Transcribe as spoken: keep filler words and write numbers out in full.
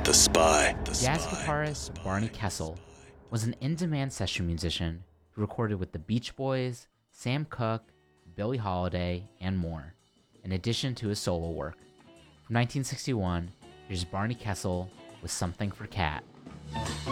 The Spy. The Jazz Spy. guitarist Barney Kessel was an in-demand session musician who recorded with the Beach Boys, Sam Cooke, Billie Holiday, and more, in addition to his solo work. From nineteen sixty-one, here's Barney Kessel with Something for Cat.